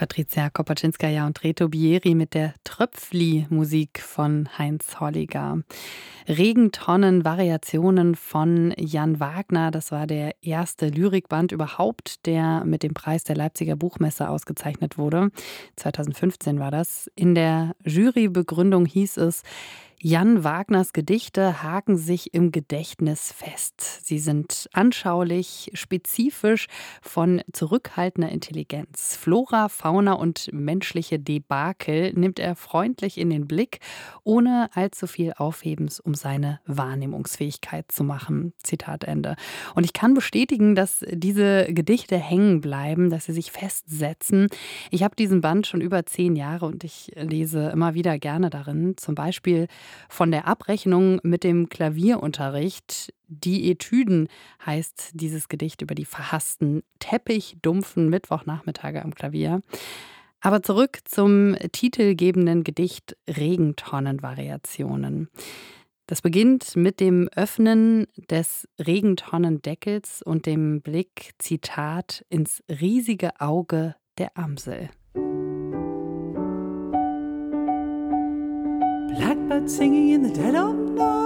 Patricia Kopaczynskaja und Reto Bieri mit der Tröpfli-Musik von Heinz Holliger. Regentonnen, Variationen von Jan Wagner, das war der erste Lyrikband überhaupt, der mit dem Preis der Leipziger Buchmesse ausgezeichnet wurde. 2015 war das. In der Jurybegründung hieß es: Jan Wagners Gedichte haken sich im Gedächtnis fest. Sie sind anschaulich, spezifisch, von zurückhaltender Intelligenz. Flora, Fauna und menschliche Debakel nimmt er freundlich in den Blick, ohne allzu viel Aufhebens um seine Wahrnehmungsfähigkeit zu machen. Zitat Ende. Und ich kann bestätigen, dass diese Gedichte hängen bleiben, dass sie sich festsetzen. Ich habe diesen Band schon über 10 Jahre und ich lese immer wieder gerne darin. Zum Beispiel von der Abrechnung mit dem Klavierunterricht. Die Etüden heißt dieses Gedicht über die verhassten, teppichdumpfen Mittwochnachmittage am Klavier. Aber zurück zum titelgebenden Gedicht Regentonnenvariationen. Das beginnt mit dem Öffnen des Regentonnendeckels und dem Blick, Zitat, ins riesige Auge der Amsel. Blackbird singing in the dead of night.